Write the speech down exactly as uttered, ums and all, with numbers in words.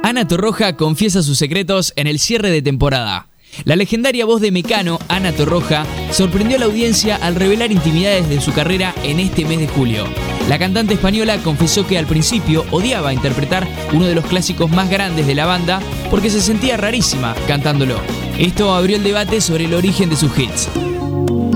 Ana Torroja confiesa sus secretos en el cierre de temporada. La legendaria voz de Mecano, Ana Torroja, sorprendió a la audiencia al revelar intimidades de su carrera en este mes de julio. La cantante española confesó que al principio odiaba interpretar uno de los clásicos más grandes de la banda porque se sentía rarísima cantándolo. Esto abrió el debate sobre el origen de sus hits.